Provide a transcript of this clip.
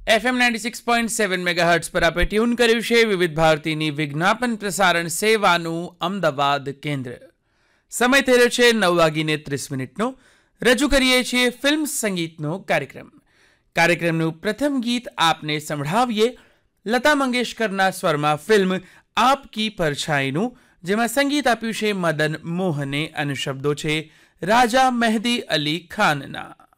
FM 96.7 megahertz પર આપે tune કર્યું છે વિવિધ ભારતીની વિજ્ઞાપન પ્રસારણ સેવાનું અમદાવાદ કેન્દ્ર. સમય થયો છે 9:30 રજૂ કરીએ છીએ ફિલ્મ સંગીતનો કાર્યક્રમ. કાર્યક્રમનું પ્રથમ ગીત આપને સંભળાવીએ લતા મંગેશકરના સ્વરમાં ફિલ્મ આપકી પરછાઈનું, જેમાં સંગીત આપ્યું છે મદન મોહને અને શબ્દો છે રાજા મહેદી અલી ખાનના.